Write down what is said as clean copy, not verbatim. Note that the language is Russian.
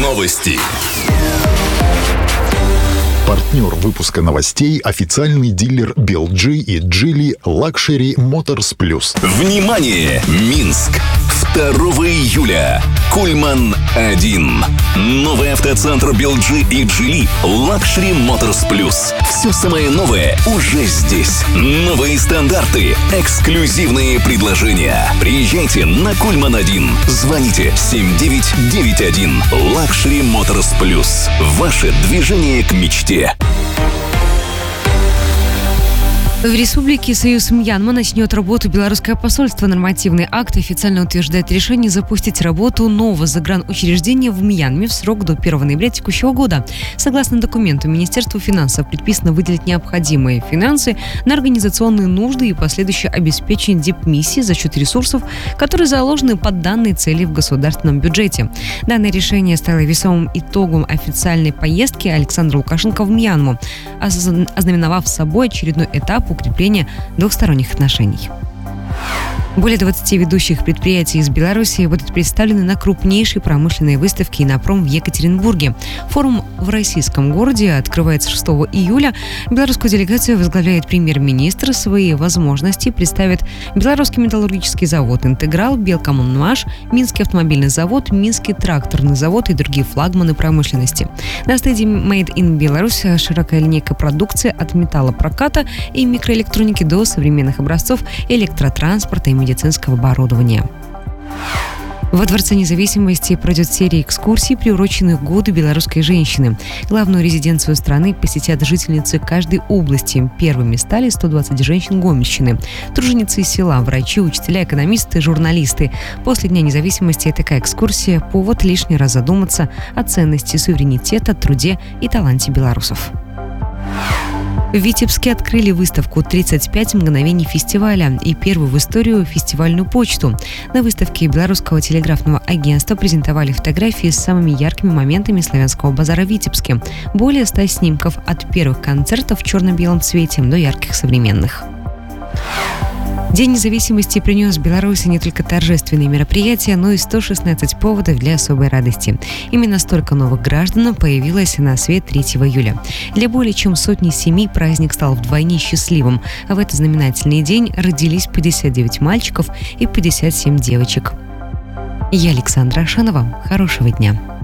Новости. Партнер выпуска новостей – официальный дилер BLG и Geely Luxury Motors Plus. Внимание! Минск! 2 июля. Кульман-1. Новый автоцентр BLG и Geely Luxury Motors Plus. Все самое новое уже здесь. Новые стандарты, эксклюзивные предложения. Приезжайте на Кульман-1. Звоните 7991. Luxury Motors Plus. Ваше движение к мечте. В Республике Союз Мьянма начнет работу белорусское посольство. Нормативный акт официально утверждает решение запустить работу нового загранучреждения в Мьянме в срок до 1 ноября текущего года. Согласно документу, Министерству финансов предписано выделить необходимые финансы на организационные нужды и последующее обеспечение дипмиссии за счет ресурсов, которые заложены под данные цели в государственном бюджете. Данное решение стало весомым итогом официальной поездки Александра Лукашенко в Мьянму, ознаменовав собой очередной этап укрепления двухсторонних отношений. Более 20 ведущих предприятий из Беларуси будут представлены на крупнейшей промышленной выставке «Инопром» в Екатеринбурге. Форум в российском городе открывается 6 июля. Белорусскую делегацию возглавляет премьер-министр. Свои возможности представит Белорусский металлургический завод «Интеграл», Белкоммунмаш, Минский автомобильный завод, Минский тракторный завод и другие флагманы промышленности. На стенде «Made in Belarus» широкая линейка продукции от металлопроката и микроэлектроники до современных образцов электротранспорта и медицинского оборудования. Во Дворце независимости пройдет серия экскурсий, приуроченных к Году белорусской женщины. Главную резиденцию страны посетят жительницы каждой области. Первыми стали 120 женщин Гомельщины. Труженицы села, врачи, учителя, экономисты, журналисты. После Дня независимости такая экскурсия – повод лишний раз задуматься о ценности суверенитета, труде и таланте белорусов. В Витебске открыли выставку «35 мгновений фестиваля» и первую в историю фестивальную почту. На выставке Белорусского телеграфного агентства презентовали фотографии с самыми яркими моментами славянского базара в Витебске. Более 100 снимков от первых концертов в черно-белом цвете до ярких современных. День независимости принес Беларуси не только торжественные мероприятия, но и 116 поводов для особой радости. Именно столько новых граждан появилось на свет 3 июля. Для более чем сотни семей праздник стал вдвойне счастливым. А в этот знаменательный день родились 59 мальчиков и 57 девочек. Я Александра Ашанова. Хорошего дня.